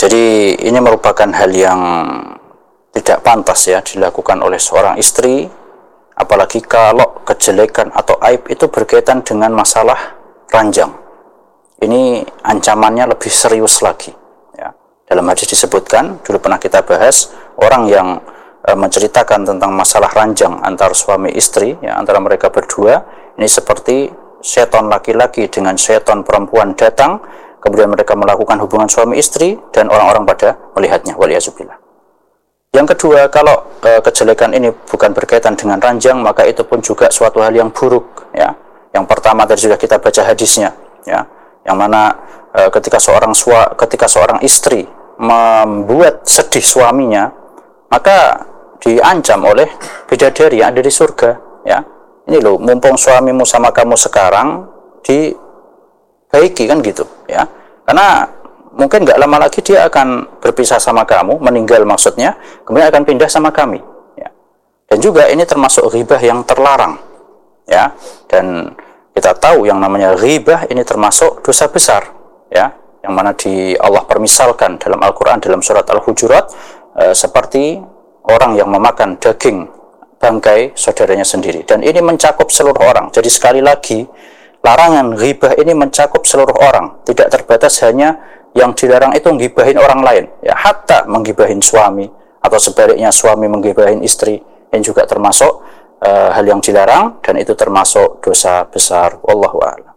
Jadi ini merupakan hal yang tidak pantas ya dilakukan oleh seorang istri, apalagi kalau kejelekan atau aib itu berkaitan dengan masalah ranjang. Ini ancamannya lebih serius lagi ya. Dalam hadis disebutkan, dulu pernah kita bahas, orang yang menceritakan tentang masalah ranjang antar suami istri ya, antara mereka berdua, ini seperti setan laki-laki dengan setan perempuan datang, kemudian mereka melakukan hubungan suami istri dan orang-orang pada melihatnya, waliyazubillah. Yang kedua, kalau kejelekan ini bukan berkaitan dengan ranjang, maka itu pun juga suatu hal yang buruk ya. Yang pertama tadi sudah kita baca hadisnya ya, yang mana ketika seorang istri membuat sedih suaminya, maka diancam oleh bidadari yang ada di surga ya. Ini loh, mumpung suamimu sama kamu sekarang, dibaiki kan gitu ya, karena mungkin nggak lama lagi dia akan berpisah sama kamu, meninggal maksudnya, kemudian akan pindah sama kami ya. Dan juga ini termasuk ghibah yang terlarang ya, dan kita tahu yang namanya ghibah ini termasuk dosa besar ya, yang mana Allah permisalkan dalam Al-Quran dalam surat Al-Hujurat seperti orang yang memakan daging bangkai saudaranya sendiri, dan ini mencakup seluruh orang. Jadi sekali lagi, larangan ghibah ini mencakup seluruh orang, tidak terbatas hanya yang dilarang itu menggibahin orang lain ya, hatta menggibahin suami atau sebaliknya suami menggibahin istri, ini juga termasuk hal yang dilarang, dan itu termasuk dosa besar. Wallahu a'lam.